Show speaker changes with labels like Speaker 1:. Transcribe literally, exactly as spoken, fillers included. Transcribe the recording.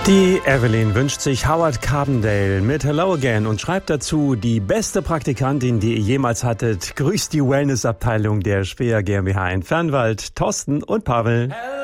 Speaker 1: Die Evelyn wünscht sich Howard Carbondale mit Hello Again und schreibt dazu, die beste Praktikantin, die ihr jemals hattet, grüßt die Wellnessabteilung der Speer GmbH in Fernwald, Thorsten und Pavel.